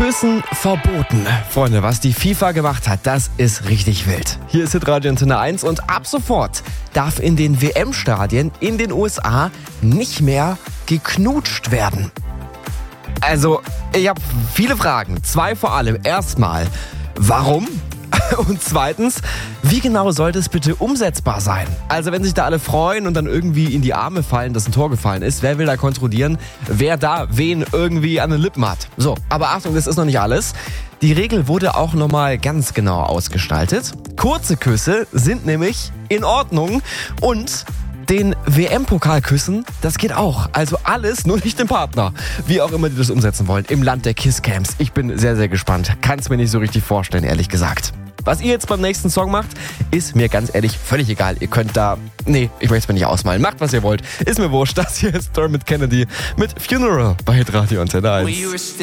Küssen verboten. Freunde, was die FIFA gemacht hat, das ist richtig wild. Hier ist Hitradio Antenne 1 und ab sofort darf in den WM-Stadien in den USA nicht mehr geknutscht werden. Also, ich habe viele Fragen. 2 vor allem. Erstmal, warum? Und zweitens, wie genau sollte es bitte umsetzbar sein? Also wenn sich da alle freuen und dann irgendwie in die Arme fallen, dass ein Tor gefallen ist, wer will da kontrollieren, wer da wen irgendwie an den Lippen hat? So, aber Achtung, das ist noch nicht alles. Die Regel wurde auch nochmal ganz genau ausgestaltet. Kurze Küsse sind nämlich in Ordnung und den WM-Pokal küssen, das geht auch. Also alles, nur nicht den Partner. Wie auch immer die das umsetzen wollen, im Land der Kisscams. Ich bin sehr, sehr gespannt. Kann's mir nicht so richtig vorstellen, ehrlich gesagt. Was ihr jetzt beim nächsten Song macht, ist mir ganz ehrlich völlig egal. Ihr könnt da... Nee, ich möchte es mir nicht ausmalen. Macht, was ihr wollt. Ist mir wurscht. Das hier ist Dermot Kennedy mit Funeral bei Hitradio Antenne 1.